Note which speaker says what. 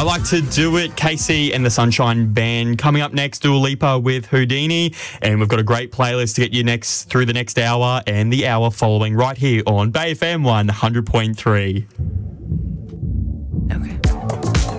Speaker 1: I Like to Do It, Casey and the Sunshine Band. Coming up next, Dua Lipa with Houdini. And we've got a great playlist to get you through the next hour and the hour following right here on Bay FM 100.3.